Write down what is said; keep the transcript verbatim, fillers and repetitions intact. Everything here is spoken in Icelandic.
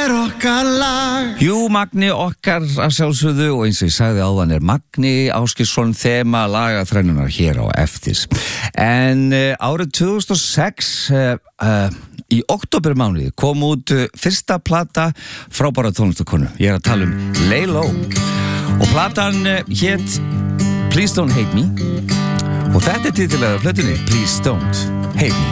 er okkar lag. Jú, Magni okkar að sjálfsögðu og eins og ég sagði áðan er Magni Ásgeirsson þema lagaþrennunar hér á eftir. En uh, árið tvö þúsund og sex uh, uh, í októbermánuði kom út uh, fyrsta plata frábæra tónlistakonu. Ég er að tala um Lay Low og platan uh, hét Please Don't Hate Me og þetta er titilaður af plötunni Please Don't Hate Me.